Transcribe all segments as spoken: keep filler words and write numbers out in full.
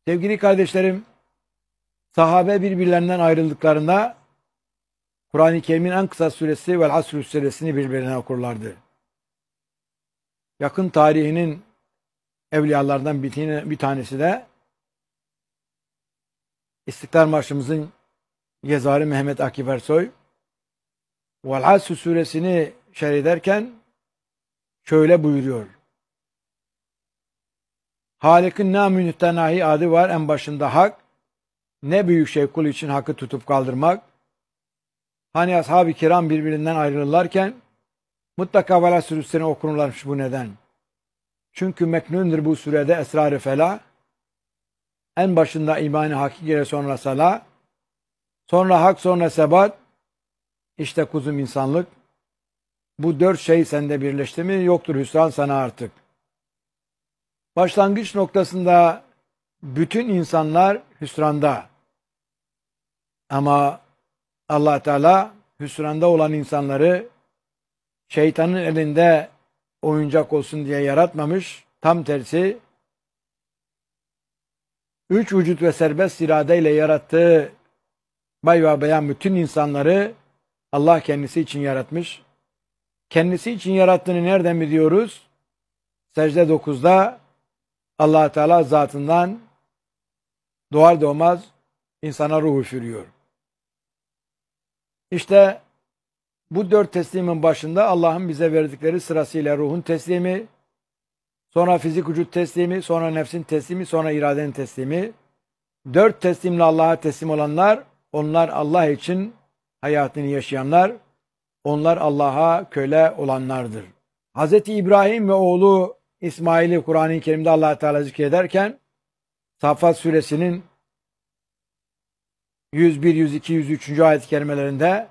Sevgili kardeşlerim, sahabe birbirlerinden ayrıldıklarında Kur'an-ı Kerim'in en kısa suresi Vel Asr suresini birbirine okurlardı. Yakın tarihinin evliyalardan bir tanesi de İstiklal Marşımızın yazarı Mehmet Akif Ersoy Vel Asr suresini şerh ederken şöyle buyuruyor. Halik'in namünüttenahi adı var, en başında hak. Ne büyük şey kul için hakkı tutup kaldırmak. Hani ashab-ı kiram birbirinden ayrılırlarken mutlaka Vel Asr suresini okunurlarmış bu neden. Çünkü meknundur bu surede esrar-ı felah. En başında iman-ı hakikire, sonra salah, sonra hak, sonra sebat. İşte kuzum insanlık. Bu dört şey sende birleşti mi yoktur hüsran sana artık. Başlangıç noktasında bütün insanlar hüsranda. Ama Allah Teala hüsranda olan insanları şeytanın elinde oyuncak olsun diye yaratmamış. Tam tersi üç vücut ve serbest iradeyle yarattığı bay beyan bütün insanları Allah kendisi için yaratmış. Kendisi için yarattığını nereden biliyoruz? Secde dokuzda Allah Teala zatından doğar doğmaz insana ruh üfürüyor. İşte bu dört teslimin başında Allah'ın bize verdikleri sırasıyla ruhun teslimi, sonra fizik vücut teslimi, sonra nefsin teslimi, sonra iradenin teslimi. Dört teslimle Allah'a teslim olanlar, onlar Allah için hayatını yaşayanlar, onlar Allah'a köle olanlardır. Hazreti İbrahim ve oğlu İsmail'i Kur'an-ı Kerim'de Allah Teala zikrederken Saffat suresinin yüz bir, yüz iki, yüz üç. ayet-i kerimelerinde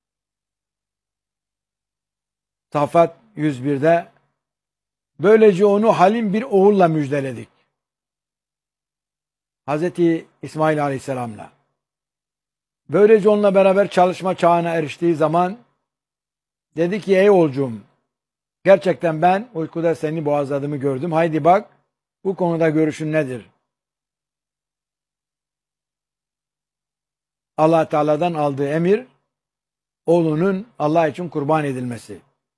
Saffat yüz birde böylece onu halim bir oğulla müjdeledik. Hazreti İsmail Aleyhisselam'la. Böylece onunla beraber çalışma çağına eriştiği zaman dedi ki ey oğulcuğum, gerçekten ben uykuda seni boğazladığımı gördüm. Haydi bak bu konuda görüşün nedir? Allah Teala'dan aldığı emir oğlunun Allah için kurban edilmesi.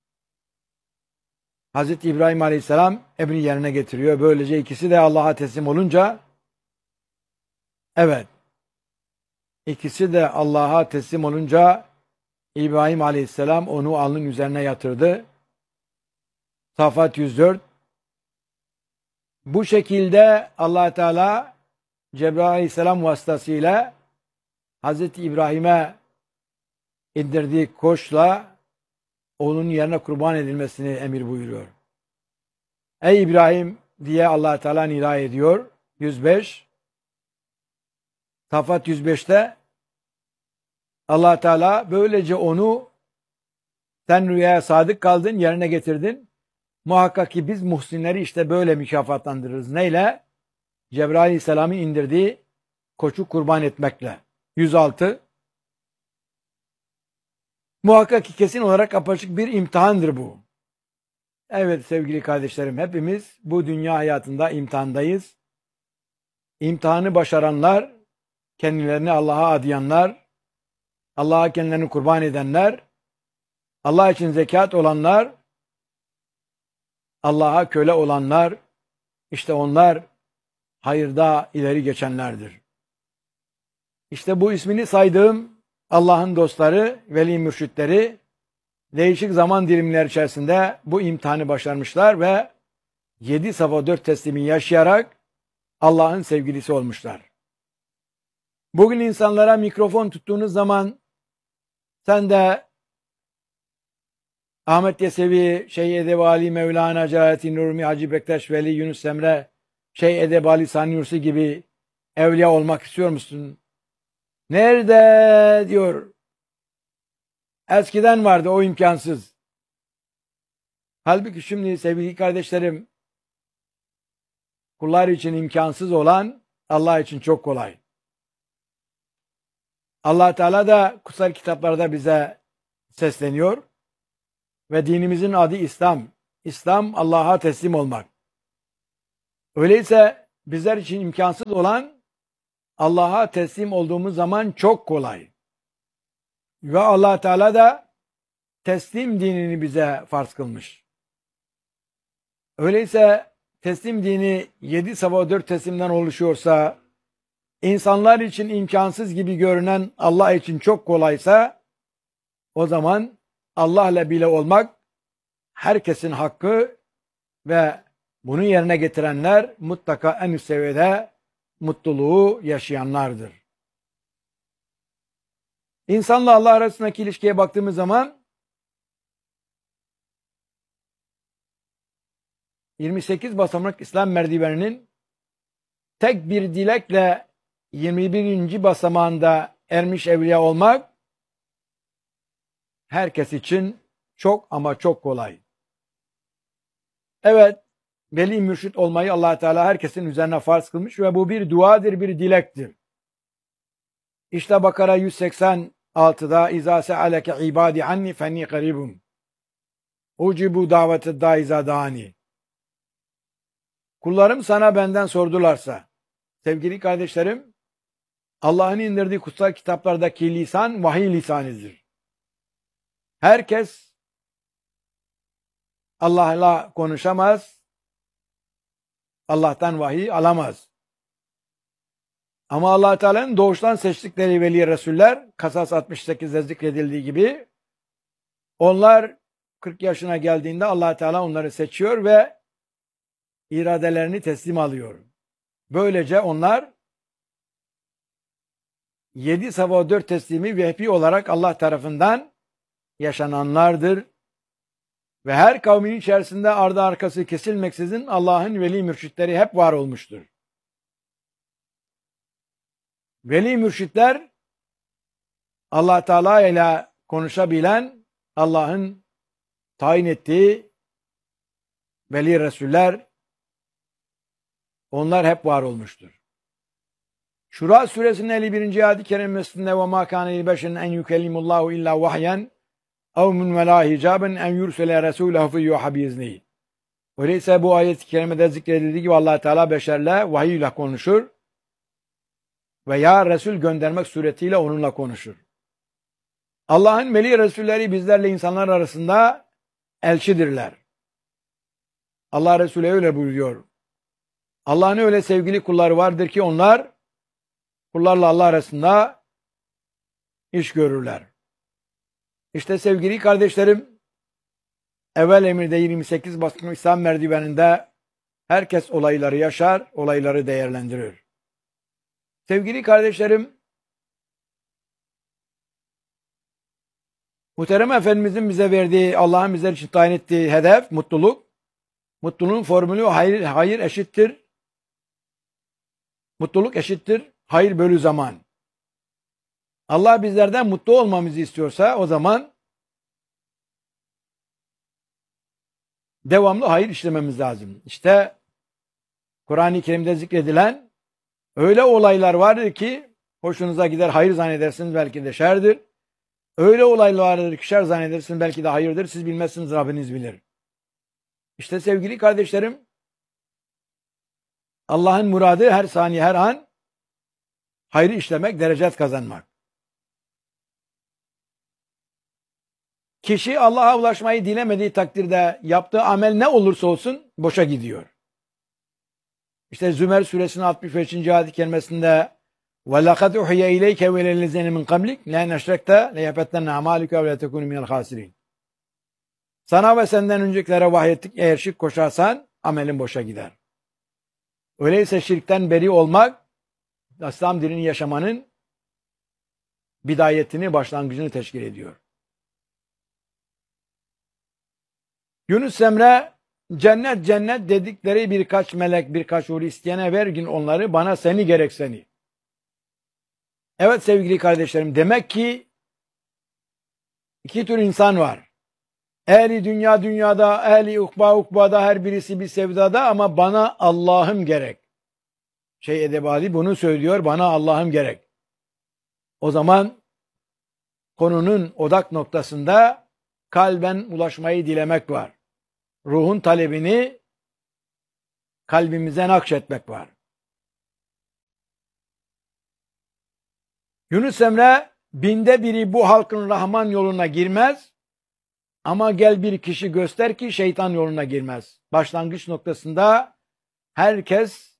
Hazreti İbrahim Aleyhisselam emri yerine getiriyor. Böylece ikisi de Allah'a teslim olunca evet ikisi de Allah'a teslim olunca İbrahim Aleyhisselam onu alnının üzerine yatırdı. Saffat yüz dört. Bu şekilde Allah Teala Cebrail Aleyhisselam vasıtasıyla Hazreti İbrahim'e indirdiği koçla onun yerine kurban edilmesini emir buyuruyor. Ey İbrahim diye Allah Teala nida ediyor. yüz beş. Saffat yüz beşte Allah Teala böylece onu sen rüyaya sadık kaldın, yerine getirdin. Muhakkak ki biz muhsinleri işte böyle mükafatlandırırız. Neyle? Cebrail Aleyhisselam'ın indirdiği koçu kurban etmekle. yüz altı. Muhakkak ki kesin olarak apaçık bir imtihandır bu. Evet sevgili kardeşlerim, hepimiz bu dünya hayatında imtihandayız. İmtihanı başaranlar, kendilerini Allah'a adayanlar, Allah'a kendilerini kurban edenler, Allah için zekat olanlar, Allah'a köle olanlar, işte onlar hayırda ileri geçenlerdir. İşte bu ismini saydığım Allah'ın dostları, veli mürşitleri değişik zaman dilimleri içerisinde bu imtihanı başarmışlar ve yedi safa dört teslimi yaşayarak Allah'ın sevgilisi olmuşlar. Bugün insanlara mikrofon tuttuğunuz zaman sen de Ahmet Yesevi, Şeyh Edebali, Mevlana Celaleddin Rumi, Hacı Bektaş Veli, Yunus Emre, Şeyh Edebali, Sani Nursi gibi evliya olmak istiyor musun? Nerede diyor. Eskiden vardı, o imkansız. Halbuki şimdi sevgili kardeşlerim, kullar için imkansız olan Allah için çok kolay. Allah Teala da kutsal kitaplarda bize sesleniyor ve dinimizin adı İslam. İslam Allah'a teslim olmak. Öyleyse bizler için imkansız olan Allah'a teslim olduğumuz zaman çok kolay. Ve Allah Teala da teslim dinini bize farz kılmış. Öyleyse teslim dini yedi sabah dört teslimden oluşuyorsa, insanlar için imkansız gibi görünen Allah için çok kolaysa, o zaman Allah'la bile olmak herkesin hakkı ve bunu yerine getirenler mutlaka en üst seviyede mutluluğu yaşayanlardır. İnsanla Allah arasındaki ilişkiye baktığımız zaman yirmi sekiz basamak İslam merdiveninin tek bir dilekle yirmi birinci basamağında ermiş evliya olmak herkes için çok ama çok kolay. Evet, veli mürşit olmayı Allah Teala herkesin üzerine farz kılmış ve bu bir duadır, bir dilektir. İşte Bakara yüz seksen altıda İzâ se'aleke ibâdi anni fenni karibum ucibu daveti dâiza dâni. Kullarım sana benden sordularsa, sevgili kardeşlerim, Allah'ın indirdiği kutsal kitaplardaki lisan vahiy lisanıdır. Herkes Allah'la konuşamaz, Allah'tan vahiy alamaz. Ama Allah Teala'nın doğuştan seçtikleri veli resuller, Kasas altmış sekizde zikredildiği gibi, onlar kırk yaşına geldiğinde Allah Teala onları seçiyor ve iradelerini teslim alıyor. Böylece onlar yedi sabah dört teslimi vehbi olarak Allah tarafından yaşananlardır. Ve her kavmin içerisinde ardı arkası kesilmeksizin Allah'ın veli mürşitleri hep var olmuştur. Veli mürşitler Allah Teala ile konuşabilen, Allah'ın tayin ettiği veli resuller, onlar hep var olmuştur. Şura suresinin elli birinci ayet-i kerimesinde ve mâ kâne libeşerin en yükellimullahu illa vahyen ev min velâ hicaben en yursele resûlehu fiyyuha biizni. Öyleyse bu ayet-i kerimede zikredildiği gibi Allah Teala beşerle vahiy ile konuşur veya Resul göndermek suretiyle onunla konuşur. Allah'ın veli Resulleri bizlerle insanlar arasında elçidirler. Allah Resulü öyle buyuruyor. Allah'ın öyle sevgili kulları vardır ki onlar kullarla Allah arasında iş görürler. İşte sevgili kardeşlerim, evvel emirde yirmi sekiz basamak İslam merdiveninde herkes olayları yaşar, olayları değerlendirir. Sevgili kardeşlerim, Muhterem Efendimizin bize verdiği, Allah'ın bizler için tayin ettiği hedef, mutluluk. Mutluluğun formülü hayır, hayır eşittir. Mutluluk eşittir. Hayır bölü zaman. Allah bizlerden mutlu olmamızı istiyorsa o zaman devamlı hayır işlememiz lazım. İşte Kur'an-ı Kerim'de zikredilen öyle olaylar vardır ki hoşunuza gider, hayır zannedersiniz, belki de şerdir. Öyle olaylar vardır ki şer zannedersiniz, belki de hayırdır. Siz bilmezsiniz, Rabbiniz bilir. İşte sevgili kardeşlerim, Allah'ın muradı her saniye, her an hayrı işlemek, derecet kazanmak. Kişi Allah'a ulaşmayı dilemediği takdirde yaptığı amel ne olursa olsun boşa gidiyor. İşte Zümer suresinin altmış beşinci ayet-i kerimesinde وَلَقَدْ اُحْيَ اِلَيْكَ وَلَلَّذِينَ مِنْ قَبْلِكَ لَاِنْ اَشْرَكْتَ لَيَحْبَطَنَّ اَعْمَالُكَ وَلَا تَكُونُ مِنَ الْخَاسِرِينَ. Sana ve senden öncekilere vahyettik, eğer şirk koşarsan amelin boşa gider. Öyleyse şirkten beri olmak, İslam dinini yaşamanın bidayetini, başlangıcını teşkil ediyor. Yunus Emre, cennet cennet dedikleri birkaç melek, birkaç huri isteyene vergin onları, bana seni gerek seni. Evet sevgili kardeşlerim, demek ki iki tür insan var. Ehli dünya dünyada, ehli ukba ukbada, her birisi bir sevdada, ama bana Allah'ım gerek. Şey Edebali bunu söylüyor, bana Allah'ım gerek. O zaman konunun odak noktasında kalben ulaşmayı dilemek var. Ruhun talebini kalbimize nakşetmek var. Yunus Emre binde biri bu halkın Rahman yoluna girmez ama gel bir kişi göster ki şeytan yoluna girmez. Başlangıç noktasında herkes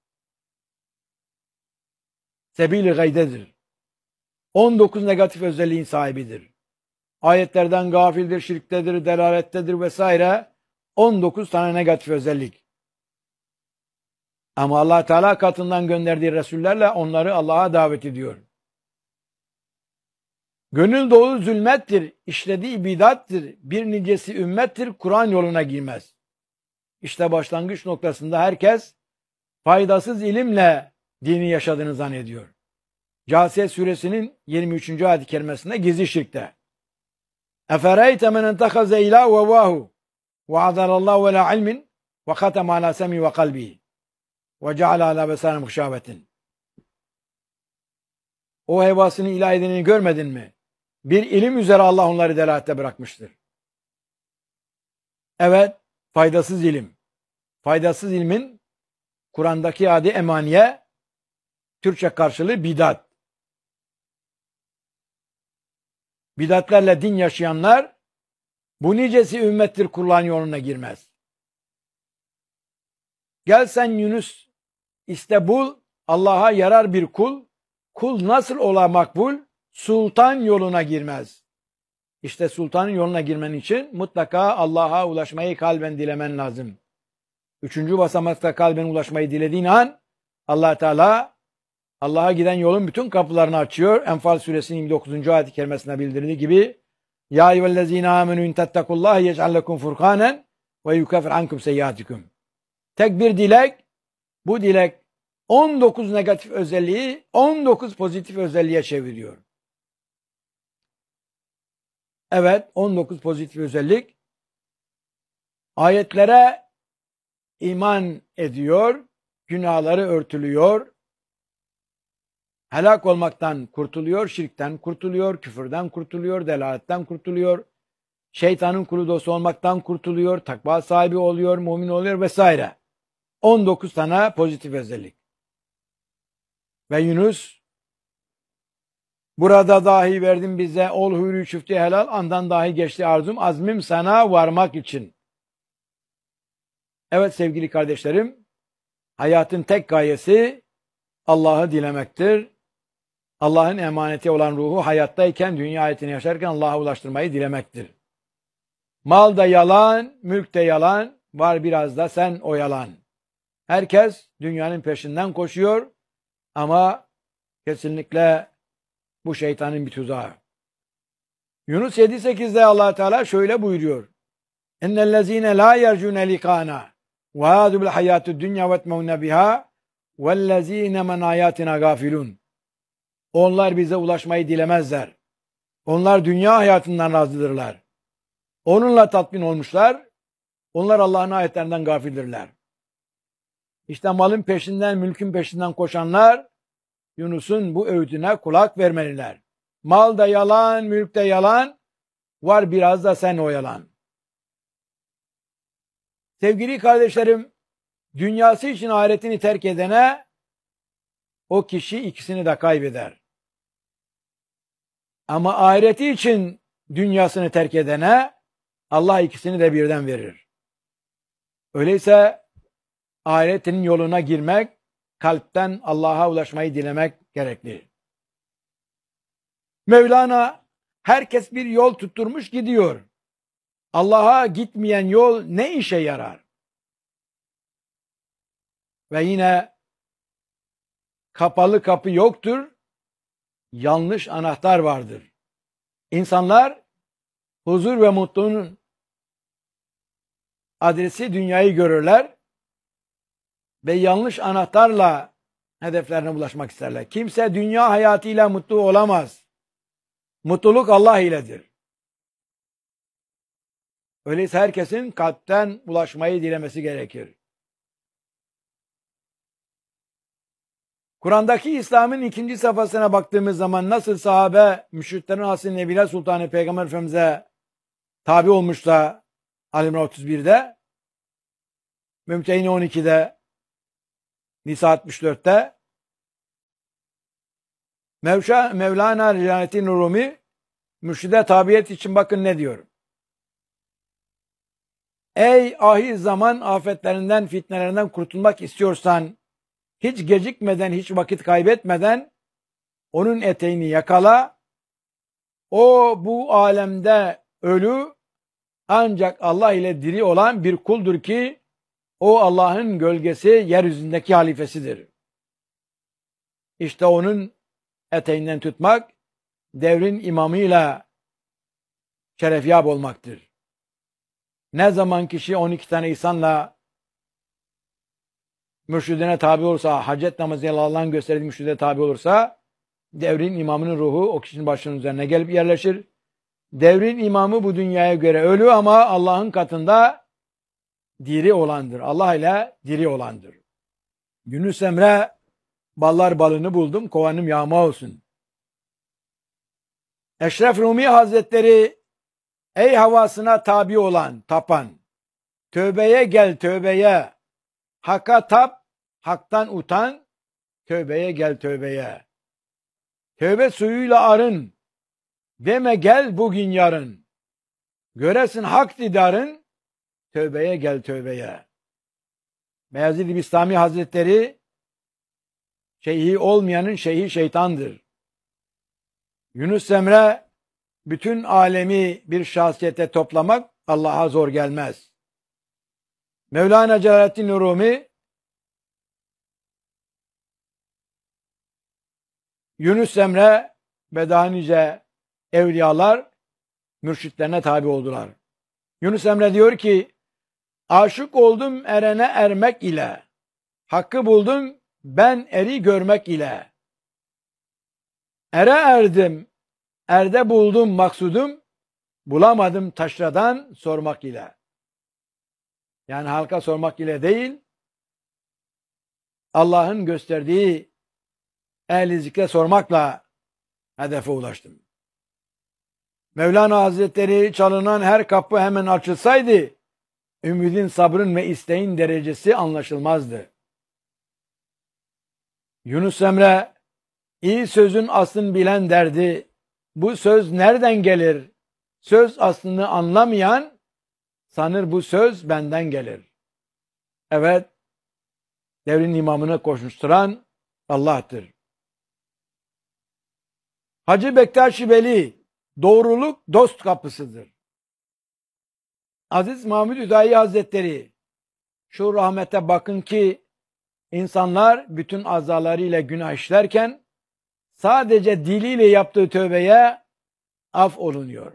sebil-i gaydedir. on dokuz negatif özelliğin sahibidir. Ayetlerden gafildir, şirktedir, delalettedir vesaire. on dokuz tane negatif özellik. Ama Allah Teala katından gönderdiği Resullerle onları Allah'a davet ediyor. Gönül dolu zulmettir, işlediği bidattir, bir nicesi ümmettir, Kur'an yoluna girmez. İşte başlangıç noktasında herkes faydasız ilimle dini yaşadığını zannediyor. Câsiye suresinin yirmi üçüncü ayet-i kerimesinde gizli şirkte. Efereyte men entekaze ilâ ve vâhu ve azalallahu ve la ilmin ve khatem ala semi ve kalbi ve ceale ala besâne mıhşâbetin. O hevasını ilah edineni görmedin mi? Bir ilim üzere Allah onları delalette bırakmıştır. Evet, faydasız ilim. Faydasız ilmin Kur'an'daki adı emaniye, Türkçe karşılığı bidat. Bidatlerle din yaşayanlar bu nicesi ümmettir, Kur'an yoluna girmez. Gel sen Yunus iste bul, Allah'a yarar bir kul, kul nasıl ola makbul? Sultan yoluna girmez. İşte sultanın yoluna girmen için mutlaka Allah'a ulaşmayı kalben dilemen lazım. Üçüncü basamakta kalben ulaşmayı dilediğin an Allah Teala Allah'a giden yolun bütün kapılarını açıyor. Enfal suresinin yirmi dokuzuncu ayet-i kerimesine bildirdiği gibi Ya eyyühellezine amenü in tettekullaha yec'al lekum furkanen ve yukeffir ankum seyyiatikum. Tek bir dilek, bu dilek on dokuz negatif özelliği on dokuz pozitif özelliğe çeviriyor. Evet, on dokuz pozitif özellik ayetlere iman ediyor, günahları örtülüyor, helak olmaktan kurtuluyor, şirkten kurtuluyor, küfürden kurtuluyor, delaletten kurtuluyor, şeytanın kulu dostu olmaktan kurtuluyor, takva sahibi oluyor, mümin oluyor vesaire. on dokuz tane pozitif özellik. Ve Yunus burada dahi verdin bize ol hürü çifti helal, andan dahi geçti arzum, azmim sana varmak için. Evet sevgili kardeşlerim, hayatın tek gayesi Allah'ı dilemektir. Allah'ın emaneti olan ruhu hayattayken, dünya hayatını yaşarken Allah'a ulaştırmayı dilemektir. Mal da yalan, mülk de yalan, var biraz da sen o yalan. Herkes dünyanın peşinden koşuyor ama kesinlikle bu şeytanın bir tuzağı. Yunus yedi sekizde Allah Teala şöyle buyuruyor. Ennellezine la yercune likana ve hadu bil hayatü dünya ve etmevne biha vellezine men ayatina gafilun. Onlar bize ulaşmayı dilemezler. Onlar dünya hayatından razıdırlar. Onunla tatmin olmuşlar. Onlar Allah'ın ayetlerinden gafildirler. İşte malın peşinden, mülkün peşinden koşanlar Yunus'un bu öğütüne kulak vermeliler. Mal da yalan, mülk de yalan, var biraz da sen o yalan. Sevgili kardeşlerim, dünyası için ahiretini terk edene o kişi ikisini de kaybeder. Ama ahireti için dünyasını terk edene Allah ikisini de birden verir. Öyleyse ahiretinin yoluna girmek, kalpten Allah'a ulaşmayı dilemek gerekli. Mevlana herkes bir yol tutturmuş gidiyor. Allah'a gitmeyen yol ne işe yarar? Ve yine kapalı kapı yoktur, yanlış anahtar vardır. İnsanlar huzur ve mutluluğun adresi dünyayı görürler ve yanlış anahtarla hedeflerine ulaşmak isterler. Kimse dünya hayatıyla mutlu olamaz. Mutluluk Allah iledir. Öyleyse herkesin kalpten ulaşmayı dilemesi gerekir. Kur'an'daki İslam'ın ikinci safhasına baktığımız zaman nasıl sahabe müşriklerin Hasin Nebile Sultanı Peygamber Efendimiz'e tabi olmuş da Ali İmran otuz birde, Mümtehine on ikide, Nisa altmış dörtte Mevşa, Mevlana Celaleddin Rumi mürşide tabiyet için bakın ne diyor. Ey ahir zaman afetlerinden, fitnelerinden kurtulmak istiyorsan, hiç gecikmeden, hiç vakit kaybetmeden onun eteğini yakala. O bu alemde ölü, ancak Allah ile diri olan bir kuldur ki o Allah'ın gölgesi, yeryüzündeki halifesidir. İşte onun eteğinden tutmak, devrin imamıyla şerefyab olmaktır. Ne zaman kişi on iki tane insanla mürşidine tabi olursa, hacet namazıyla Allah'ın gösterdiği mürşide tabi olursa, devrin imamının ruhu o kişinin başının üzerine gelip yerleşir. Devrin imamı bu dünyaya göre ölü ama Allah'ın katında diri olandır. Allah ile diri olandır. Yunus Emre, ballar balını buldum, kovanım yağma olsun. Eşref Rumi Hazretleri, ey havasına tabi olan, tapan, tövbeye gel tövbeye, hakka tap, haktan utan, tövbeye gel tövbeye. Tövbe suyuyla arın, deme gel bugün yarın. Göresin hak didarın, tövbeye gel tövbeye. Beyazid Bistami Hazretleri, şeyhi olmayanın şeyhi şeytandır. Yunus Emre, bütün alemi bir şahsiyete toplamak Allah'a zor gelmez. Mevlana Celaleddin Rumi, Yunus Emre ve daha nice evliyalar mürşitlerine tabi oldular. Yunus Emre diyor ki, aşık oldum erene ermek ile, hakkı buldum ben eri görmek ile. Ere erdim, erde buldum maksudum, bulamadım taşradan sormak ile. Yani halka sormak ile değil, Allah'ın gösterdiği ehli zikre sormakla hedefe ulaştım. Mevlana Hazretleri, çalınan her kapı hemen açılsaydı, ümidin, sabrın ve isteğin derecesi anlaşılmazdı. Yunus Emre, iyi sözün aslını bilen derdi. Bu söz nereden gelir? Söz aslını anlamayan sanır bu söz benden gelir. Evet, devrin imamını koşuşturan Allah'tır. Hacı Bektaş Veli, doğruluk dost kapısıdır. Aziz Mahmud Hüdayi Hazretleri, şu rahmete bakın ki insanlar bütün azalarıyla günah işlerken sadece diliyle yaptığı tövbeye af olunuyor.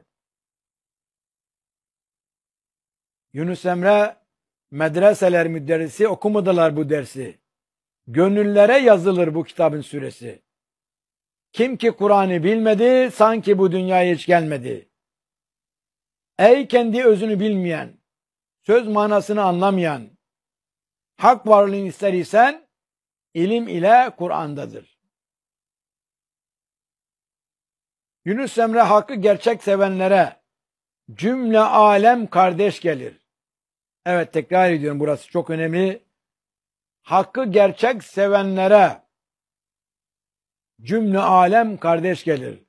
Yunus Emre medreseler müderrisi okumadılar bu dersi. Gönüllere yazılır bu kitabın süresi. Kim ki Kur'an'ı bilmedi, sanki bu dünyaya hiç gelmedi. Ey kendi özünü bilmeyen, söz manasını anlamayan, hak varlığını ister isen, ilim ile Kur'an'dadır. Yunus Emre hakkı gerçek sevenlere cümle alem kardeş gelir. Evet, tekrar ediyorum, burası çok önemli. Hakkı gerçek sevenlere cümle alem kardeş gelir.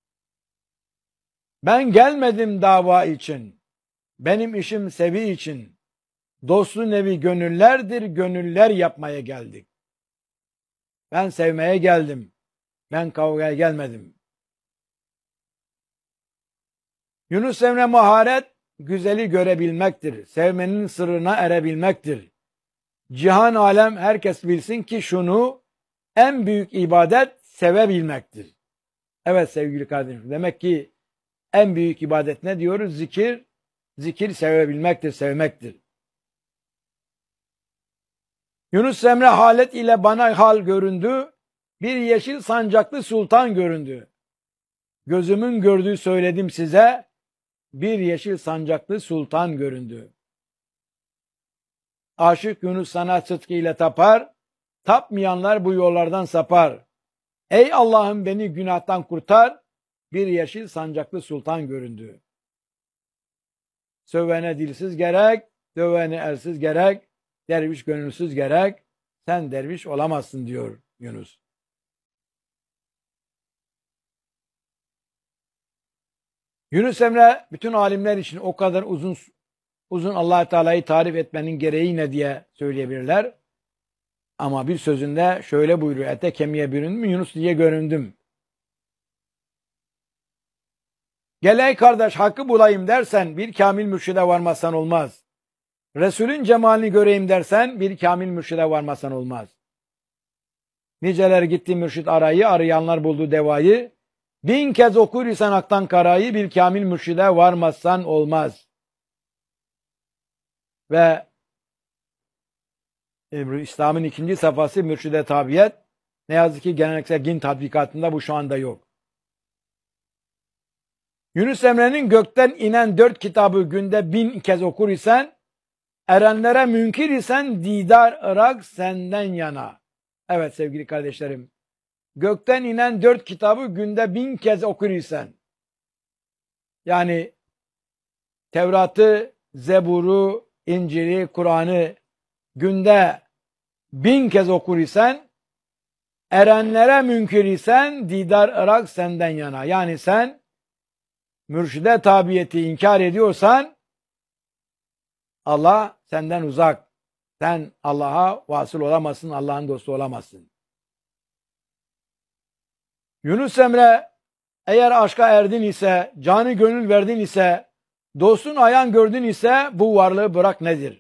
Ben gelmedim dava için, benim işim sevi için. Dostlu nevi gönüllerdir, gönüller yapmaya geldik. Ben sevmeye geldim, ben kavgaya gelmedim. Yunus Emre maharet, güzeli görebilmektir. Sevmenin sırrına erebilmektir. Cihan alem herkes bilsin ki şunu, en büyük ibadet sevebilmektir. Evet sevgili kardeşim, demek ki en büyük ibadet ne diyoruz? Zikir, zikir sevebilmektir, sevmektir. Yunus Emre halet ile bana hal göründü, bir yeşil sancaklı sultan göründü. Gözümün gördüğü söyledim size, bir yeşil sancaklı sultan göründü. Aşık Yunus sana sıdkıyla tapar, tapmayanlar bu yollardan sapar. Ey Allah'ım beni günahtan kurtar, bir yeşil sancaklı sultan göründü. Sövene dilsiz gerek, dövene elsiz gerek, derviş gönülsüz gerek, sen derviş olamazsın diyor Yunus. Yunus Emre bütün alimler için o kadar uzun uzun Allah Teala'yı tarif etmenin gereği ne diye söyleyebilirler. Ama bir sözünde şöyle buyuruyor. Ete kemiğe büründüm, Yunus diye göründüm. Gel ey kardeş hakkı bulayım dersen bir kamil mürşide varmazsan olmaz. Resulün cemalini göreyim dersen bir kamil mürşide varmazsan olmaz. Niceler gitti mürşit arayı, arayanlar buldu devayı. Bin kez okur isen haktan karayı, bir kamil mürşide varmazsan olmaz. Ve İslam'ın ikinci safhası mürşide tabiyet. Ne yazık ki geleneksel din tatbikatında bu şu anda yok. Yunus Emre'nin gökten inen dört kitabı günde bin kez okur isen, erenlere münkir isen didar ırak senden yana. Evet sevgili kardeşlerim, gökten inen dört kitabı günde bin kez okur isen, yani Tevrat'ı, Zebur'u, İncil'i, Kur'an'ı günde bin kez okur isen, erenlere münkir isen didar ırak senden yana. Yani sen mürşide tabiyeti inkar ediyorsan Allah senden uzak. Sen Allah'a vasıl olamazsın, Allah'ın dostu olamazsın. Yunus Emre eğer aşka erdin ise, canı gönül verdin ise, dostun ayan gördün ise bu varlığı bırak nedir?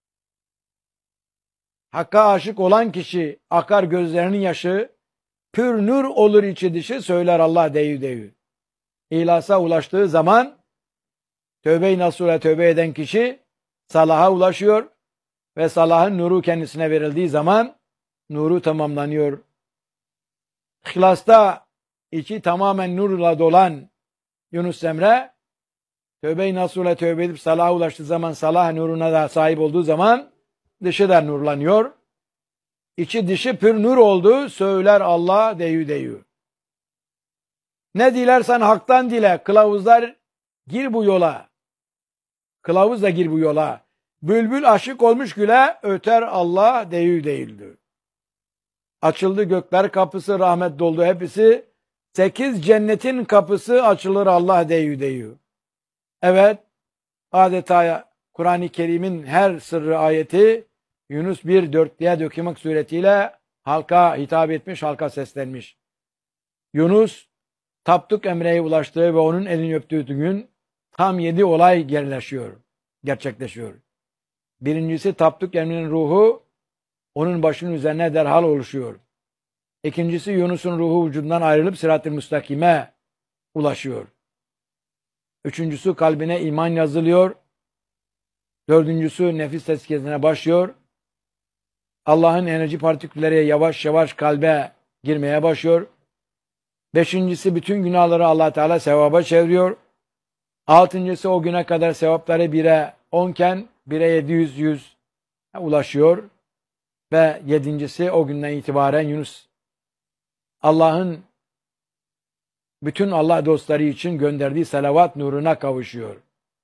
Hakka aşık olan kişi akar gözlerinin yaşı, pür nur olur içi dışı söyler Allah deyü deyü. İhlasa ulaştığı zaman tövbe-i nasuh'a tövbe eden kişi salaha ulaşıyor ve salahın nuru kendisine verildiği zaman nuru tamamlanıyor. İhlasta içi tamamen nurla dolan Yunus Emre tövbe-i nasuh'a tövbe edip salaha ulaştığı zaman, salah nuruna da sahip olduğu zaman dışı da nurlanıyor. İçi dışı pür nur oldu söyler Allah deyü deyü. Ne dilersen haktan dile, kılavuzlar gir bu yola. Kılavuz da gir bu yola. Bülbül aşık olmuş güle, öter Allah deyü değildir. Açıldı gökler kapısı, rahmet doldu hepsi. Sekiz cennetin kapısı açılır Allah deyü deyü. Evet, adeta Kur'an-ı Kerim'in her sırrı ayeti Yunus bir dörtlüğe dökülmek suretiyle halka hitap etmiş, halka seslenmiş. Yunus Tapduk Emre'ye ulaştığı ve onun elini öptüğü gün tam yedi olay gerleşiyor, gerçekleşiyor. Birincisi Tapduk Emre'nin ruhu onun başının üzerine derhal oluşuyor. İkincisi Yunus'un ruhu vücudundan ayrılıp Sırat-ı Müstakim'e ulaşıyor. Üçüncüsü kalbine iman yazılıyor. Dördüncüsü nefis tezkiyesine başlıyor. Allah'ın enerji partikülleri yavaş yavaş kalbe girmeye başlıyor. Beşincisi bütün günahları Allah Teala sevaba çeviriyor. Altıncısı o güne kadar sevapları bire onken bire yedi yüz yüz ulaşıyor. Ve yedincisi o günden itibaren Yunus Allah'ın bütün Allah dostları için gönderdiği salavat nuruna kavuşuyor.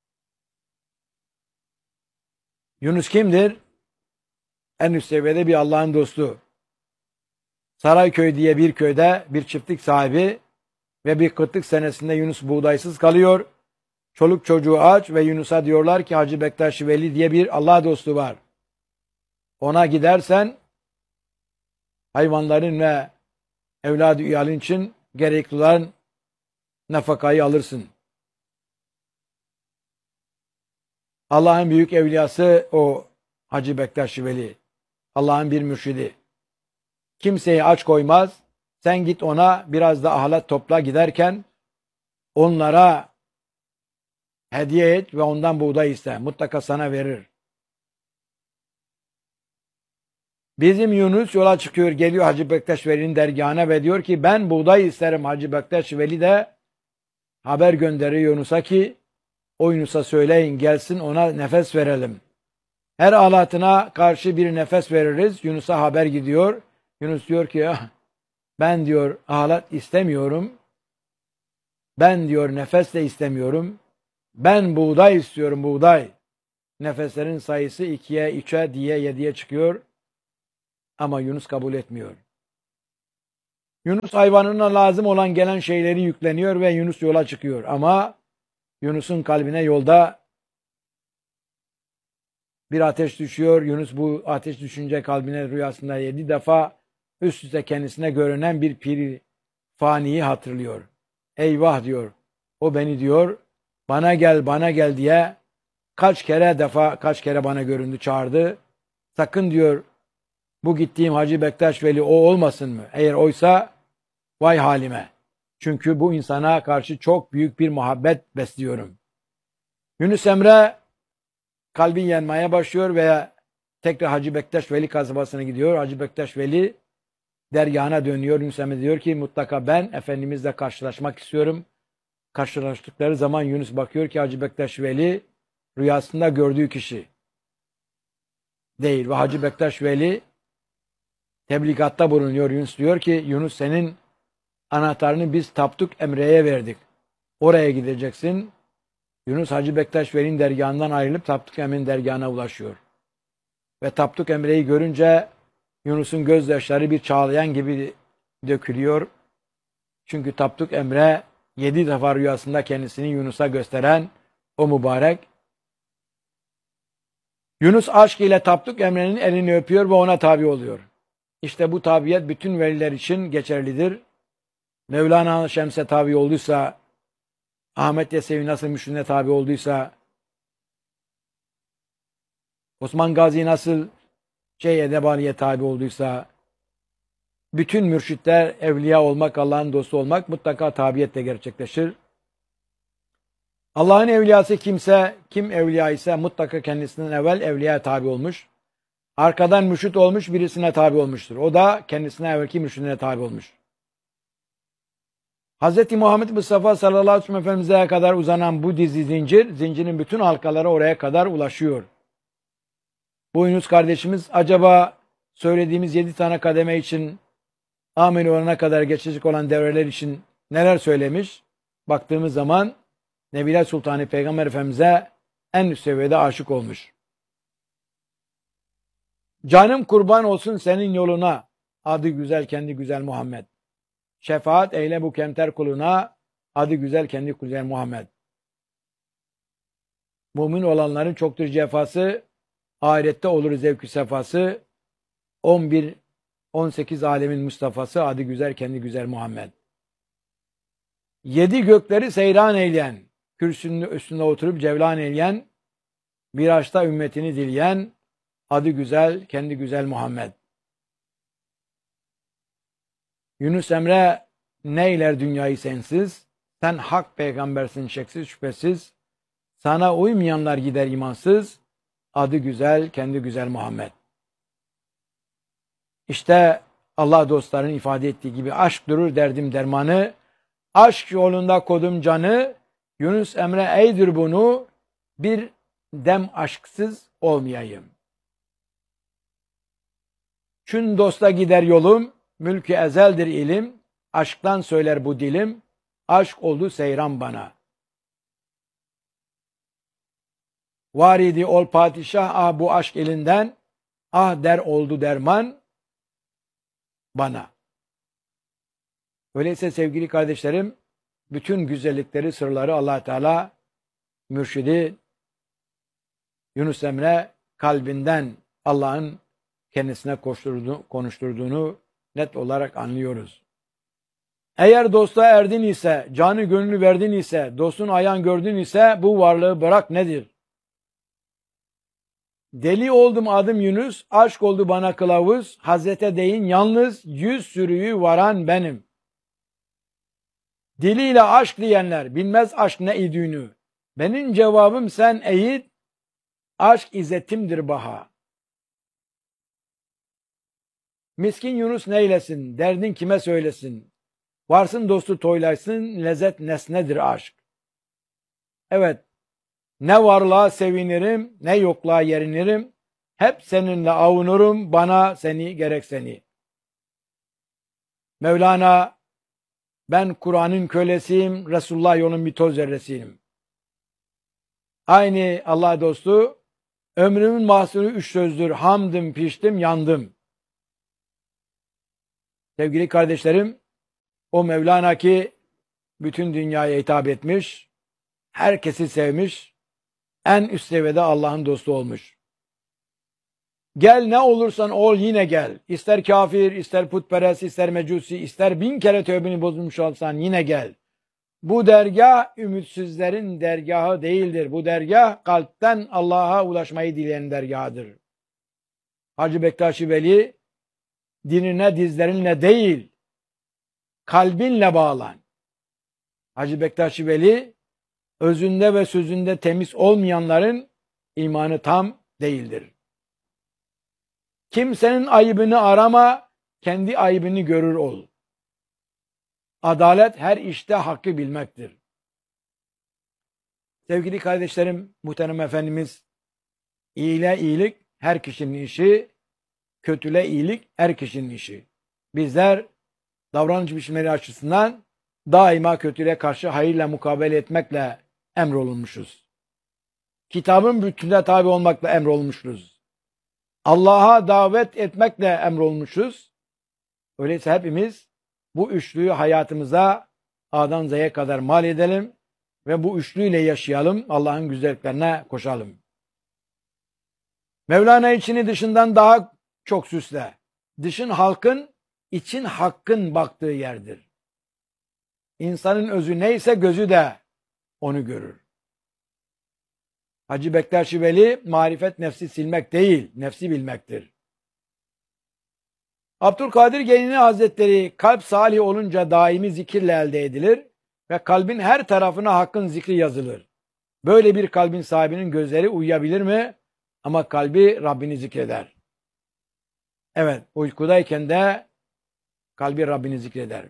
Yunus kimdir? En üst seviyede bir Allah'ın dostu. Sarayköy diye bir köyde bir çiftlik sahibi ve bir kıtlık senesinde Yunus buğdaysız kalıyor. Çoluk çocuğu aç ve Yunus'a diyorlar ki Hacı Bektaş Veli diye bir Allah dostu var. Ona gidersen hayvanların ve evladı iyalin için gerekli olan nafakayı alırsın. Allah'ın büyük evliyası o Hacı Bektaş Veli. Allah'ın bir mürşidi. Kimseyi aç koymaz. Sen git ona biraz da ahlat topla giderken onlara hediye et ve ondan buğday iste. Mutlaka sana verir. Bizim Yunus yola çıkıyor, geliyor Hacı Bektaş Veli'nin dergahına ve diyor ki ben buğday isterim. Hacı Bektaş Veli de haber gönderiyor Yunus'a ki o Yunus'a söyleyin gelsin ona nefes verelim. Her alatına karşı bir nefes veririz. Yunus'a haber gidiyor. Yunus diyor ki ah, ben diyor alat istemiyorum. Ben diyor nefes de istemiyorum. Ben buğday istiyorum buğday. Nefeslerin sayısı ikiye, üçe, diye, yediye çıkıyor. Ama Yunus kabul etmiyor. Yunus hayvanına lazım olan gelen şeyleri yükleniyor ve Yunus yola çıkıyor. Ama Yunus'un kalbine yolda bir ateş düşüyor. Yunus bu ateş düşünce kalbine rüyasında yedi defa üst üste kendisine görünen bir piri faniyi hatırlıyor. Eyvah diyor. O beni diyor bana gel bana gel diye kaç kere defa kaç kere bana göründü çağırdı. Sakın diyor bu gittiğim Hacı Bektaş Veli o olmasın mı? Eğer oysa vay halime. Çünkü bu insana karşı çok büyük bir muhabbet besliyorum. Yunus Emre kalbi yanmaya başlıyor veya tekrar Hacı Bektaş Veli kasabasına gidiyor. Hacı Bektaş Veli dergahına dönüyor. Yunus Emre diyor ki mutlaka ben Efendimizle karşılaşmak istiyorum. Karşılaştıkları zaman Yunus bakıyor ki Hacı Bektaş Veli rüyasında gördüğü kişi değil. Ve Hacı Bektaş Veli tebligatta bulunuyor. Yunus diyor ki Yunus senin anahtarını biz Tapduk Emre'ye verdik. Oraya gideceksin. Yunus Hacı Bektaş Veli'nin dergahından ayrılıp Tapduk Emre'nin dergahına ulaşıyor. Ve Tapduk Emre'yi görünce Yunus'un gözyaşları bir çağlayan gibi dökülüyor. Çünkü Tapduk Emre yedi defa rüyasında kendisini Yunus'a gösteren o mübarek. Yunus aşk ile Tapduk Emre'nin elini öpüyor ve ona tabi oluyor. İşte bu tabiyet bütün veliler için geçerlidir. Mevlana Şems'e tabi olduysa, Ahmet Yesevi nasıl Müşrin'e tabi olduysa, Osman Gazi nasıl şey Edebali'ye tabi olduysa, bütün mürşitler evliya olmak, Allah'ın dostu olmak mutlaka tabiyetle gerçekleşir. Allah'ın evliyası kimse, kim evliya ise mutlaka kendisinden evvel evliyaya tabi olmuş. Arkadan mürşit olmuş birisine tabi olmuştur. O da kendisine evvelki mürşidine tabi olmuş. Hz. Muhammed Mustafa sallallahu aleyhi ve sellem Efendimiz'e kadar uzanan bu dizi zincir, zincirin bütün halkaları oraya kadar ulaşıyor. Bu Yunus kardeşimiz acaba söylediğimiz yedi tane kademe için amin olana kadar geçecek olan devreler için neler söylemiş? Baktığımız zaman Nebiler Sultanı Peygamber Efendimiz'e en üst seviyede aşık olmuş. Canım kurban olsun senin yoluna, adı güzel kendi güzel Muhammed. Şefaat eyle bu kemter kuluna, adı güzel kendi güzel Muhammed. Mümin olanların çoktur cefası, ahirette olur zevk-ü sefası, on bir on sekiz alemin Mustafa'sı, adı güzel kendi güzel Muhammed. Yedi gökleri seyran eyleyen, kürsünün üstünde oturup cevlan eyleyen, miraçta ümmetini dileyen, adı güzel kendi güzel Muhammed. Yunus Emre neyler dünyayı sensiz, sen hak peygambersin şeksiz şüphesiz, sana uymayanlar gider imansız, adı güzel kendi güzel Muhammed. İşte Allah dostlarının ifade ettiği gibi aşk durur derdim dermanı, aşk yolunda kodum canı, Yunus Emre eydir bunu, bir dem aşksız olmayayım. Çün dosta gider yolum, mülkü ezeldir ilim, aşktan söyler bu dilim, aşk oldu seyran bana. Varidi ol padişah, ah bu aşk elinden, ah der oldu derman bana. Öyleyse sevgili kardeşlerim, bütün güzellikleri, sırları Allah Teala mürşidi Yunus Emre kalbinden Allah'ın kendisine koşturduğunu, konuşturduğunu net olarak anlıyoruz. Eğer dosta erdin ise, canı gönlü verdin ise, dostun ayağın gördün ise bu varlığı bırak nedir? Deli oldum adım Yunus, aşk oldu bana kılavuz, Hazrete değin yalnız yüz sürüyü varan benim. Diliyle aşk diyenler bilmez aşk ne idüğünü. Benim cevabım sen eğit, aşk izzetimdir baha. Miskin Yunus neylesin, derdin kime söylesin? Varsın dostu toylaysın, lezzet nesnedir aşk. Evet, ne varlığa sevinirim, ne yokluğa yerinirim. Hep seninle avunurum, bana seni gerek seni. Mevlana, ben Kur'an'ın kölesiyim, Resulullah yolun bir toz zerresiyim. Aynı Allah dostu, ömrümün mahsulü üç sözdür, hamdım, piştim, yandım. Sevgili kardeşlerim, o Mevlana ki bütün dünyaya hitap etmiş, herkesi sevmiş, en üst seviyede Allah'ın dostu olmuş. Gel ne olursan ol yine gel. İster kafir, ister putperest, ister mecusi, ister bin kere tövbeni bozulmuş olsan yine gel. Bu dergah ümitsizlerin dergahı değildir. Bu dergah kalpten Allah'a ulaşmayı dileyen dergahıdır. Hacı Bektaş Veli dinine dizlerinle değil, kalbinle bağlan. Hacı Bektaş Veli özünde ve sözünde temiz olmayanların imanı tam değildir. Kimsenin ayıbını arama, kendi ayıbını görür ol. Adalet her işte hakkı bilmektir. Sevgili kardeşlerim, muhterem Efendimiz, iyile iyilik her kişinin işi, kötüle iyilik her kişinin işi. Bizler davranış biçimleri açısından daima kötüye karşı hayırla mukabele etmekle emrolunmuşuz. Kitabın bütününe tabi olmakla emrolunmuşuz. Allah'a davet etmekle emrolunmuşuz. Öyleyse hepimiz bu üçlüyü hayatımıza A'dan Z'ye kadar mal edelim ve bu üçlüyle yaşayalım, Allah'ın güzelliklerine koşalım. Mevlana içini dışından daha çok süsle. Dışın halkın, için hakkın baktığı yerdir. İnsanın özü neyse gözü de onu görür. Hacı Bektaş Veli, marifet nefsi silmek değil, nefsi bilmektir. Abdülkadir Geylani Hazretleri, kalp salih olunca daimi zikirle elde edilir ve kalbin her tarafına hakkın zikri yazılır. Böyle bir kalbin sahibinin gözleri uyuyabilir mi? Ama kalbi Rabbini zikreder. Evet, uykudayken de kalbi Rabbini zikreder.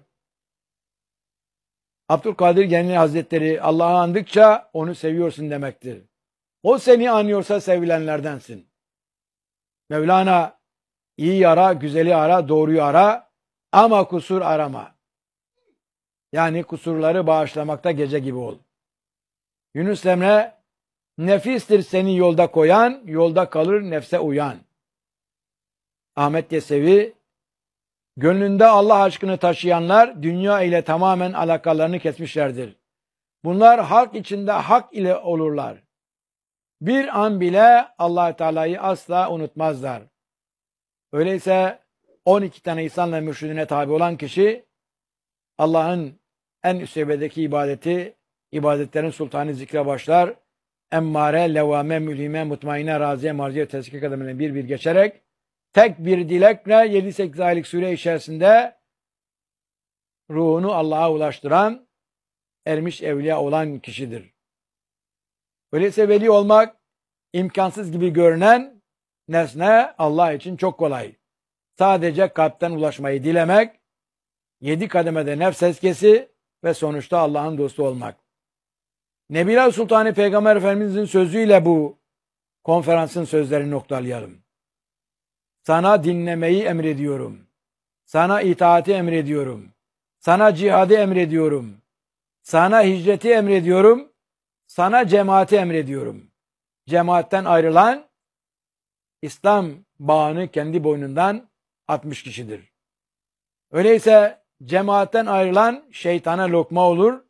Abdülkadir Geylani Hazretleri, Allah'ı andıkça onu seviyorsun demektir. O seni anıyorsa sevilenlerdensin. Mevlana, iyi ara, güzeli ara, doğruyu ara ama kusur arama. Yani kusurları bağışlamakta gece gibi ol. Yunus Emre, nefistir seni yolda koyan, yolda kalır nefse uyan. Ahmet Yesevi, gönlünde Allah aşkını taşıyanlar dünya ile tamamen alakalarını kesmişlerdir. Bunlar halk içinde hak ile olurlar. Bir an bile Allah Teala'yı asla unutmazlar. Öyleyse on iki tane ihsanla mürşidine tabi olan kişi Allah'ın en üst seviyedeki ibadeti, ibadetlerin sultanı zikre başlar. Emmare, levame, mülhime, mutmaine, raziye, marziye, tezkik adamına bir bir geçerek tek bir dilekle yedi sekiz aylık süre içerisinde ruhunu Allah'a ulaştıran ermiş evliya olan kişidir. Öyleyse veli olmak imkansız gibi görünen nesne Allah için çok kolay. Sadece kalpten ulaşmayı dilemek, yedi kademede nefs eskesi ve sonuçta Allah'ın dostu olmak. Nebiler Sultanı Peygamber Efendimizin sözüyle bu konferansın sözlerini noktalayalım. Sana dinlemeyi emrediyorum. Sana itaati emrediyorum. Sana cihadı emrediyorum. Sana hicreti emrediyorum. Sana cemaati emrediyorum. Cemaatten ayrılan İslam bağını kendi boynundan atmış kişidir. Öyleyse cemaatten ayrılan şeytana lokma olur.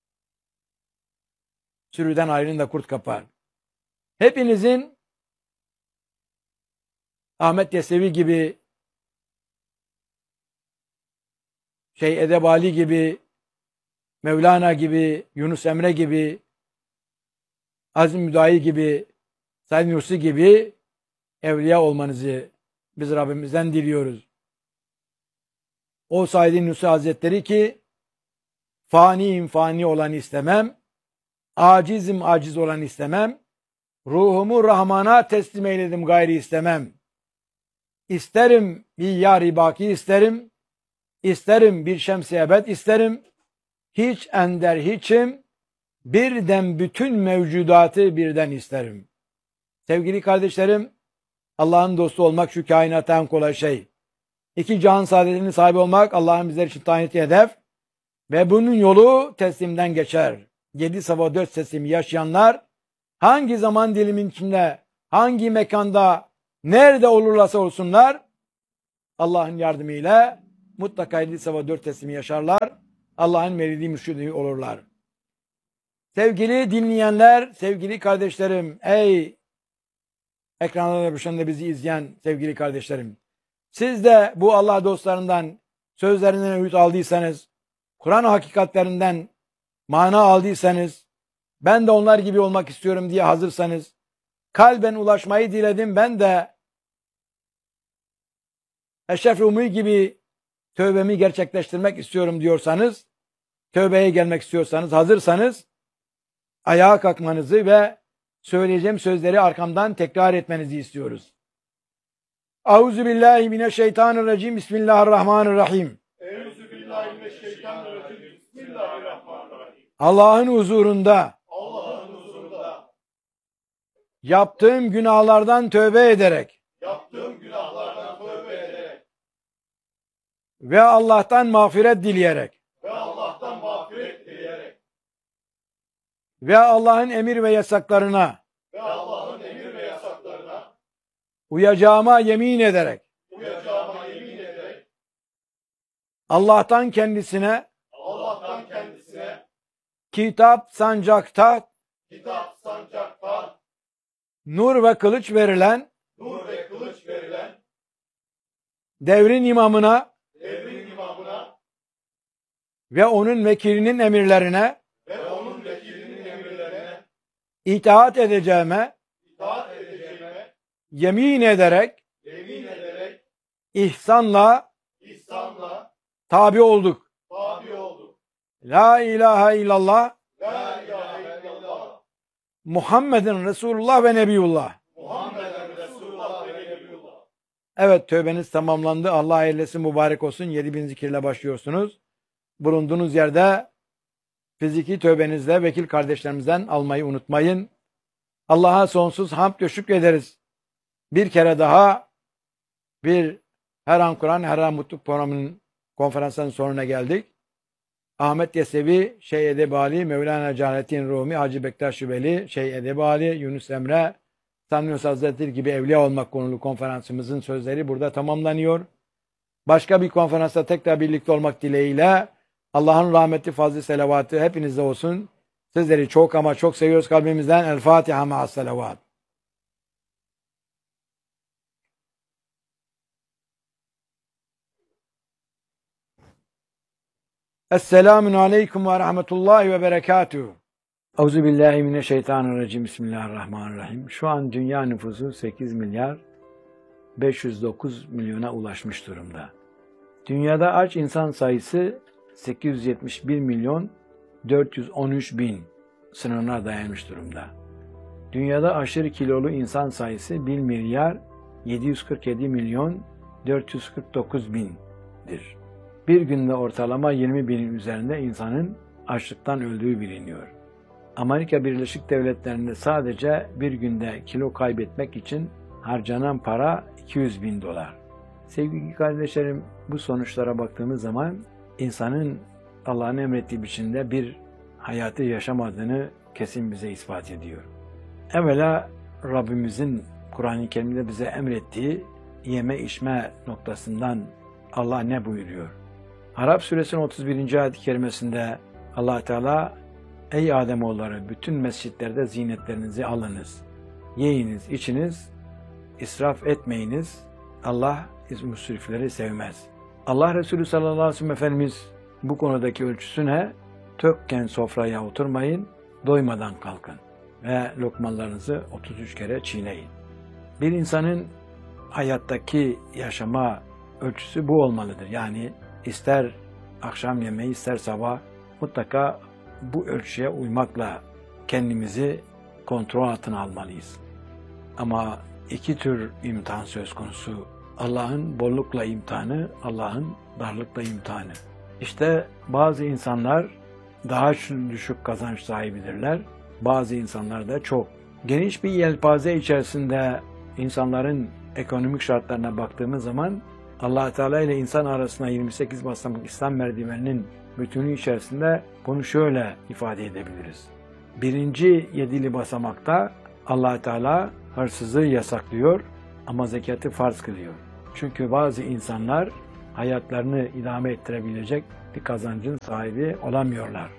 Sürüden ayrılın da kurt kapar. Hepinizin Ahmet Yesevi gibi, şey Edebali gibi, Mevlana gibi, Yunus Emre gibi, Azim Müdahi gibi, Said Nursi gibi evliya olmanızı biz Rabbimizden diliyoruz. O Said Nursi Hazretleri ki faniyim fani olan istemem, acizim aciz olan istemem, ruhumu Rahman'a teslim eyledim gayri istemem. İsterim bir yar-ı baki isterim, isterim bir şems-i ebed isterim, hiç ender hiçim, birden bütün mevcudatı birden isterim. Sevgili kardeşlerim, Allah'ın dostu olmak şu kainatta en kolay şey. İki cihan saadetinin sahibi olmak Allah'ın bizler için tayin ettiği hedef ve bunun yolu teslimden geçer. Yedi sabah dört teslimi yaşayanlar hangi zaman dilimin içinde, hangi mekanda, nerede olurlarsa olsunlar Allah'ın yardımıyla mutlaka yedi sabah dört teslimi yaşarlar. Allah'ın meridi mürşidi olurlar. Sevgili dinleyenler, sevgili kardeşlerim, ey ekranlarda başında bizi izleyen sevgili kardeşlerim. Siz de bu Allah dostlarından sözlerinden öğüt aldıysanız, Kur'an hakikatlerinden mana aldıysanız, ben de onlar gibi olmak istiyorum diye hazırsanız, kalben ulaşmayı diledim, ben de Eşref Umi gibi tövbemi gerçekleştirmek istiyorum diyorsanız, tövbeye gelmek istiyorsanız, hazırsanız, ayağa kalkmanızı ve söyleyeceğim sözleri arkamdan tekrar etmenizi istiyoruz. Euzubillahimineşşeytanirracim. Bismillahirrahmanirrahim. Euzubillahimineşşeytanirracim. Bismillahirrahmanirrahim. Allah'ın huzurunda, Allah'ın huzurunda yaptığım günahlardan tövbe ederek yaptığım günahlardan tövbe ederek ve Allah'tan mağfiret dileyerek ve Allah'tan mağfiret dileyerek ve Allah'ın emir ve yasaklarına ve Allah'ın emir ve yasaklarına uyacağıma yemin ederek uyacağıma yemin ederek Allah'tan kendisine Allah'tan kendisine kitap sancakta kitap sancakta nur ve kılıç verilen nur ve kılıç verilen devrin imamına devrin imamına ve onun vekilinin emirlerine ve onun vekilinin emirlerine itaat edeceğime itaat edeceğime yemin ederek yemin ederek ihsanla ihsanla tabi olduk. tabi olduk. La ilahe illallah La ilahe illallah Muhammedin Resulullah ve Nebiyullah. Muhammeden Resulullah ve Nebiyullah. Evet, tövbeniz tamamlandı. Allah eylesin, mübarek olsun. yedi bin zikirle başlıyorsunuz. Bulunduğunuz yerde fiziki tövbenizle vekil kardeşlerimizden almayı unutmayın. Allah'a sonsuz hamd ve şükrederiz. Bir kere daha bir Her An Kur'an, Her An Mutluluk programının konferansının sonuna geldik. Ahmet Yesevi, Şeyh Edebali, Mevlana Celalettin Rumi, Hacı Bektaş Veli, Şeyh Edebali, Yunus Emre, Sami Yunus Hazretleri gibi evliya olmak konulu konferansımızın sözleri burada tamamlanıyor. Başka bir konferansta tekrar birlikte olmak dileğiyle Allah'ın rahmeti, fazlı selavatı hepinizde olsun. Sizleri çok ama çok seviyoruz kalbimizden. El Fatiha ma'as selavat. Esselamun aleyküm ve rahmetullahi ve berekatuhu. Euzubillahimineşşeytanirracim. Bismillahirrahmanirrahim. Şu an dünya nüfusu sekiz milyar beş yüz dokuz milyona ulaşmış durumda. Dünyada aç insan sayısı sekiz yüz yetmiş bir milyon dört yüz on üç bin sınırına dayanmış durumda. Dünyada aşırı kilolu insan sayısı bir milyar yedi yüz kırk yedi milyon dört yüz kırk dokuz bindir. Bir günde ortalama yirmi binin üzerinde insanın açlıktan öldüğü biliniyor. Amerika Birleşik Devletleri'nde sadece bir günde kilo kaybetmek için harcanan para iki yüz bin dolar. Sevgili kardeşlerim, bu sonuçlara baktığımız zaman insanın Allah'ın emrettiği biçimde bir hayatı yaşamadığını kesin bize ispat ediyor. Evvela Rabbimizin Kur'an-ı Kerim'de bize emrettiği yeme içme noktasından Allah ne buyuruyor? Arap Suresinin otuz birinci ayet-i kerimesinde Allah Teala, ey Ademoğulları, bütün mescitlerde zinetlerinizi alınız, yiyiniz, içiniz, israf etmeyiniz. Allah müsrifleri sevmez. Allah Resulü sallallahu aleyhi ve sellem Efendimiz bu konudaki ölçüsü ne? Tökken sofraya oturmayın, doymadan kalkın ve lokmalarınızı otuz üç kere çiğneyin. Bir insanın hayattaki yaşama ölçüsü bu olmalıdır. Yani ister akşam yemeği ister sabah mutlaka bu ölçüye uymakla kendimizi kontrol altına almalıyız. Ama iki tür imtihan söz konusu. Allah'ın bollukla imtihanı, Allah'ın darlıkla imtihanı. İşte bazı insanlar daha düşük kazanç sahibidirler. Bazı insanlar da çok. Geniş bir yelpaze içerisinde insanların ekonomik şartlarına baktığımız zaman Allah Teala ile insan arasında yirmi sekiz basamak İslam merdiveninin bütünü içerisinde bunu şöyle ifade edebiliriz. Birinci yedili basamakta Allah Teala hırsızlığı yasaklıyor ama zekatı farz kılıyor. Çünkü bazı insanlar hayatlarını idame ettirebilecek bir kazancın sahibi olamıyorlar.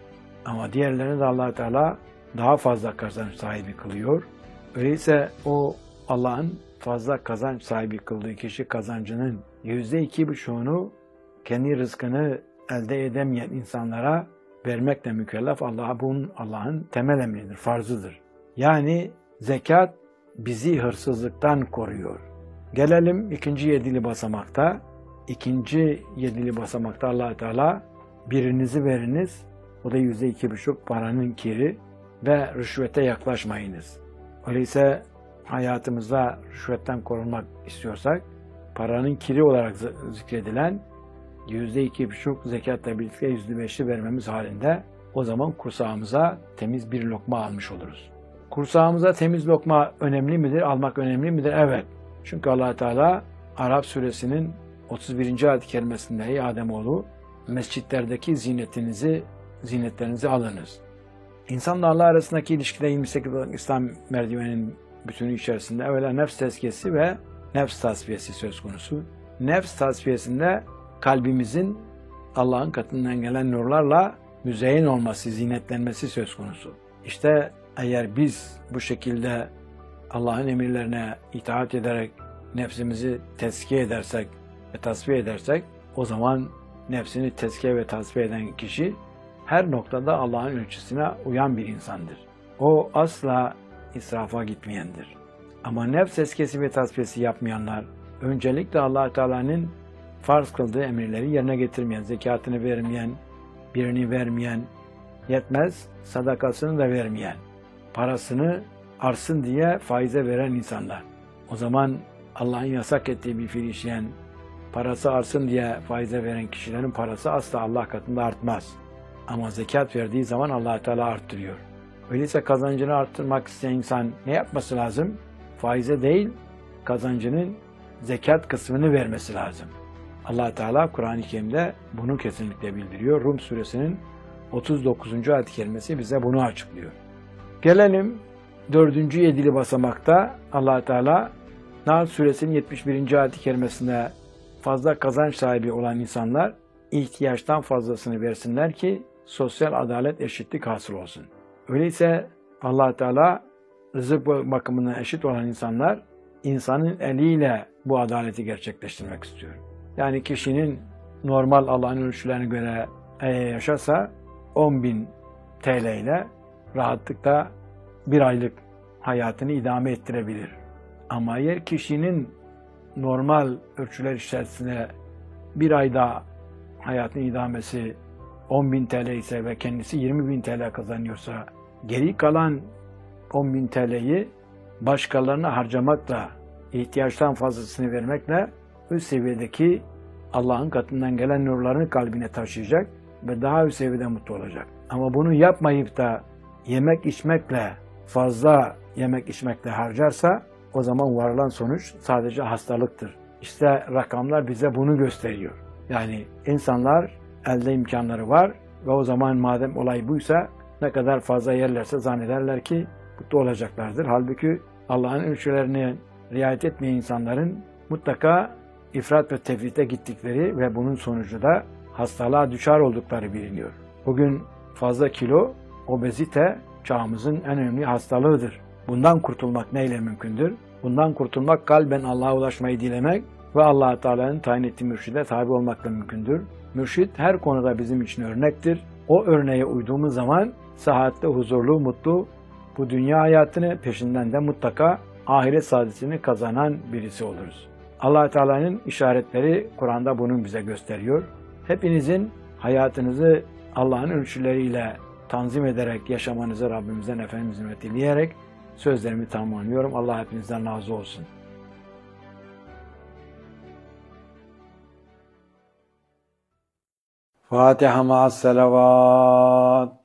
Ama diğerlerini de Allah Teala daha fazla kazanç sahibi kılıyor. Öyleyse o Allah'ın fazla kazanç sahibi kıldığı kişi kazancının yüzde iki buçuğunu kendi rızkını elde edemeyen insanlara vermekle mükellef. Allah bunun Allah'ın temel emridir, farzıdır. Yani zekat bizi hırsızlıktan koruyor. Gelelim ikinci yedili basamakta. İkinci yedili basamakta Allah Teala birinizi veriniz, o da yüzde iki buçuk paranın kiri ve rüşvete yaklaşmayınız. Öyleyse hayatımızda rüşvetten korunmak istiyorsak paranın kiri olarak zikredilen yüzde iki buçuk zekatla birlikte yüzde beşi vermemiz halinde o zaman kursağımıza temiz bir lokma almış oluruz. Kursağımıza temiz lokma önemli midir? Almak önemli midir? Evet. Çünkü Allah Teala Arap suresinin otuz birinci ayet-i kerimesinde ey Ademoğlu mescitlerdeki zinetinizi, zinetlerinizi alınız. İnsanla Allah arasındaki ilişkide yirmi sekiz İslam merdiveninin bütünü içerisinde evvela nefs tezkiyesi ve nefs tasfiyesi söz konusu. Nefs tasfiyesinde kalbimizin Allah'ın katından gelen nurlarla müzeyyen olması, zinetlenmesi söz konusu. İşte eğer biz bu şekilde Allah'ın emirlerine itaat ederek nefsimizi tezkiye edersek ve tasfiye edersek o zaman nefsini tezkiye ve tasfiye eden kişi her noktada Allah'ın ölçüsüne uyan bir insandır. O asla israfa gitmeyendir. Ama nefs tezkiyesi ve tasfiyesi yapmayanlar öncelikle Allah Teala'nın farz kıldığı emirleri yerine getirmeyen, zekatını vermeyen, birini vermeyen, yetmez sadakasını da vermeyen, parasını artsın diye faize veren insanlar. O zaman Allah'ın yasak ettiği bir fiil işleyen, parası artsın diye faize veren kişilerin parası asla Allah katında artmaz. Ama zekat verdiği zaman Allah Teala arttırıyor. Öyleyse kazancını arttırmak isteyen insan ne yapması lazım? Faize değil, kazancının zekat kısmını vermesi lazım. Allah Teala Kur'an-ı Kerim'de bunu kesinlikle bildiriyor. Rum suresinin otuz dokuzuncu ayet-i kerimesi bize bunu açıklıyor. Gelelim dördüncü yedili basamakta Allah Teala Nahl suresinin yetmiş birinci ayet-i kerimesinde fazla kazanç sahibi olan insanlar ihtiyaçtan fazlasını versinler ki sosyal adalet, eşitlik hasıl olsun. Öyleyse Allah Teala rızık bakımından eşit olan insanlar insanın eliyle bu adaleti gerçekleştirmek istiyor. Yani kişinin normal Allah'ın ölçülerine göre eğer yaşasa on bin T L ile rahatlıkla bir aylık hayatını idame ettirebilir. Ama eğer kişinin normal ölçüler içerisinde bir ayda hayatın idamesi on bin T L ise ve kendisi yirmi bin T L kazanıyorsa geri kalan on bin T L'yi başkalarına harcamakla, ihtiyaçtan fazlasını vermekle üst seviyedeki Allah'ın katından gelen nurlarını kalbine taşıyacak ve daha üst seviyede mutlu olacak. Ama bunu yapmayıp da yemek içmekle, fazla yemek içmekle harcarsa o zaman varılan sonuç sadece hastalıktır. İşte rakamlar bize bunu gösteriyor. Yani insanlar elde imkanları var ve o zaman madem olay buysa ne kadar fazla yerlerse zannederler ki mutlu olacaklardır. Halbuki Allah'ın ölçülerini riayet etmeyen insanların mutlaka ifrat ve tefrite gittikleri ve bunun sonucu da hastalığa düşer oldukları biliniyor. Bugün fazla kilo, obezite çağımızın en önemli hastalığıdır. Bundan kurtulmak neyle mümkündür? Bundan kurtulmak kalben Allah'a ulaşmayı dilemek ve Allah Teala'nın tayin ettiği mürşide tabi olmakla mümkündür. Mürşid her konuda bizim için örnektir. O örneğe uyduğumuz zaman sıhhatli, huzurlu, mutlu bu dünya hayatını peşinden de mutlaka ahiret saadetini kazanan birisi oluruz. Allah Teala'nın işaretleri Kur'an'da bunu bize gösteriyor. Hepinizin hayatınızı Allah'ın ölçüleriyle tanzim ederek yaşamanızı Rabbimizden Efendimiz'in ve dileyerek sözlerimi tamamlıyorum. Allah hepinizden razı olsun. Fatiha ma'as selavat.